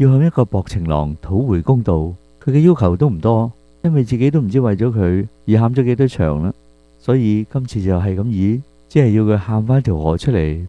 要向一個薄情郎討回公道。佢嘅要求都唔多，因為自己都唔知為咗佢而喊咗幾多場啦，所以今次就係咁意，只係要佢喊翻條河出嚟